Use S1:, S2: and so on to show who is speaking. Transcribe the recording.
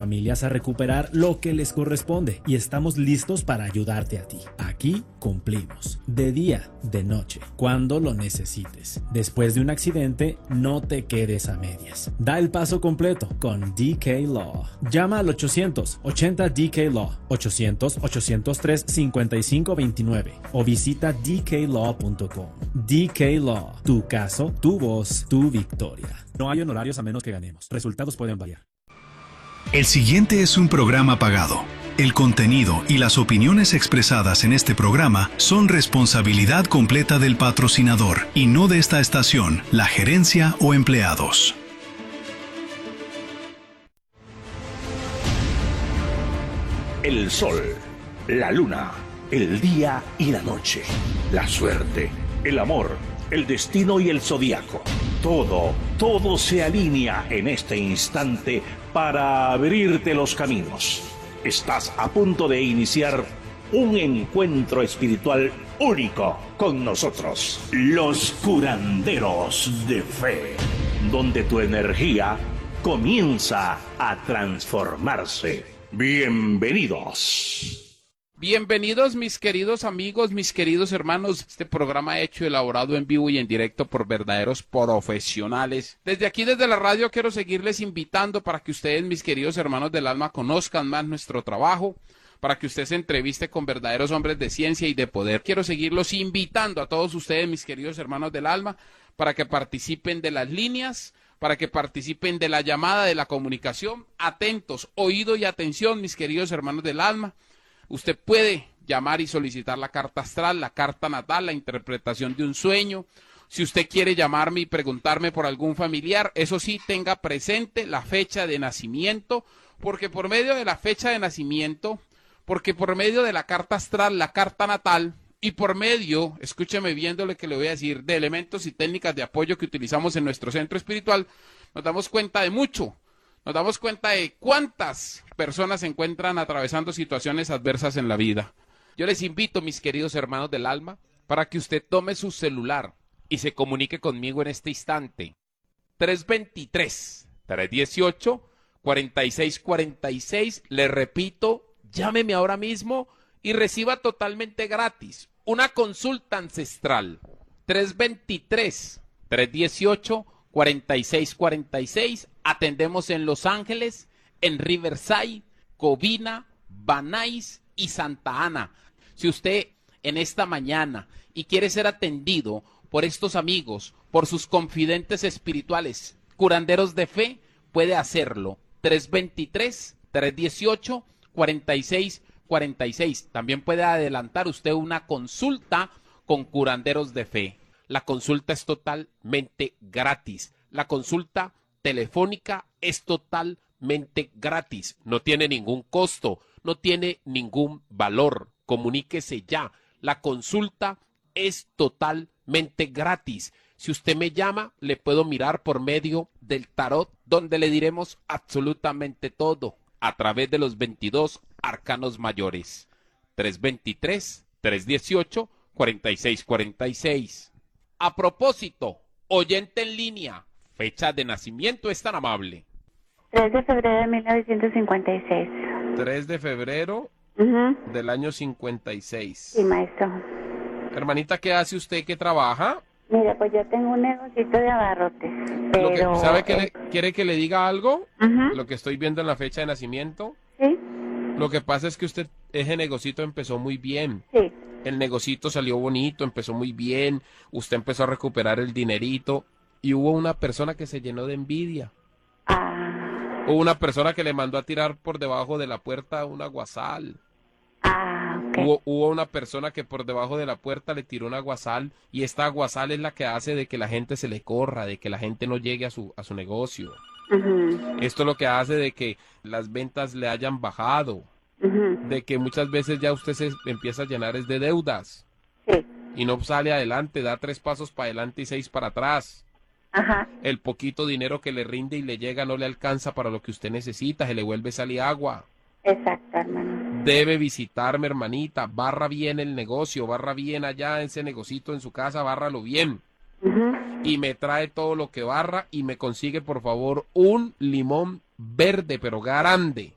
S1: familias a recuperar lo que les corresponde y estamos listos para ayudarte a ti. Aquí cumplimos, de día, de noche, cuando lo necesites. Después de un accidente, no te quedes a medias. Da el paso completo con DK Law. Llama al 800-80-DK-LAW, 800-803-5529 o visita dklaw.com. DK Law, tu caso, tu voz, tu victoria. No hay honorarios a menos que ganemos. Resultados pueden variar.
S2: El siguiente es un programa pagado. El contenido y las opiniones expresadas en este programa son responsabilidad completa del patrocinador y no de esta estación, la gerencia o empleados.
S3: El sol, la luna, el día y la noche, la suerte, el amor, el destino y el zodiaco. Todo se alinea en este instante para abrirte los caminos. Estás a punto de iniciar un encuentro espiritual único con nosotros, los curanderos de fe, donde tu energía comienza a transformarse. Bienvenidos.
S4: Bienvenidos mis queridos amigos, mis queridos hermanos, este programa hecho y elaborado en vivo y en directo por verdaderos profesionales. Desde aquí, desde la radio, quiero seguirles invitando para que ustedes, mis queridos hermanos del alma, conozcan más nuestro trabajo, para que usted se entreviste con verdaderos hombres de ciencia y de poder. Quiero seguirlos invitando a todos ustedes, mis queridos hermanos del alma, para que participen de las líneas, para que participen de la llamada, de la comunicación. Atentos, oído y atención, mis queridos hermanos del alma. Usted puede llamar y solicitar la carta astral, la carta natal, la interpretación de un sueño. Si usted quiere llamarme y preguntarme por algún familiar, eso sí, tenga presente la fecha de nacimiento, porque por medio de la fecha de nacimiento, porque por medio de la carta astral, la carta natal, y por medio, escúcheme bien lo que le voy a decir, de elementos y técnicas de apoyo que utilizamos en nuestro centro espiritual, nos damos cuenta de mucho. Nos damos cuenta de cuántas personas se encuentran atravesando situaciones adversas en la vida. Yo les invito, mis queridos hermanos del alma, para que usted tome su celular y se comunique conmigo en este instante. 323-318-4646. Le repito, llámeme ahora mismo y reciba totalmente gratis una consulta ancestral. 323-318-4646. Atendemos en Los Ángeles, en Riverside, Covina, Van Nuys y Santa Ana. Si usted en esta mañana y quiere ser atendido por estos amigos, por sus confidentes espirituales, curanderos de fe, puede hacerlo. 323-318-4646. También puede adelantar usted una consulta con curanderos de fe. La consulta es totalmente gratis. La consulta telefónica es totalmente gratis. No tiene ningún costo, no tiene ningún valor. Comuníquese ya. La consulta es totalmente gratis. Si usted me llama, le puedo mirar por medio del tarot, donde le diremos absolutamente todo a través de los 22 arcanos mayores. 323-318-4646. A propósito, oyente en línea, fecha de nacimiento es tan amable.
S5: 3 de febrero de 1956.
S4: 3 de febrero del año 56.
S5: Sí, maestro.
S4: Hermanita, ¿qué hace usted? ¿Qué trabaja?
S5: Mira, pues yo tengo un negocito de abarrotes, pero...
S4: ¿Sabe que quiere que le diga algo? Lo que estoy viendo en la fecha de nacimiento.
S5: Sí.
S4: Lo que pasa es que ese negocito empezó muy bien.
S5: Sí.
S4: El negocito salió bonito, empezó muy bien. Usted empezó a recuperar el dinerito. Y hubo una persona que se llenó de envidia. Hubo una persona que le mandó a tirar por debajo de la puerta una guasal.
S5: Okay.
S4: Hubo una persona que por debajo de la puerta le tiró una guasal, y esta guasal es la que hace de que la gente se le corra, de que la gente no llegue a su negocio. Esto es lo que hace de que las ventas le hayan bajado, de que muchas veces ya usted se empieza a llenar es de deudas.
S5: Sí.
S4: Y no sale adelante, da 3 pasos para adelante y 6 para atrás. El poquito dinero que le rinde y le llega no le alcanza para lo que usted necesita, se le vuelve sal y agua.
S5: Exacto, hermano.
S4: Debe visitarme, hermanita, barra bien el negocio, barra bien allá ese negocito en su casa, bárralo bien. Y me trae todo lo que barra y me consigue, por favor, un limón verde, pero grande.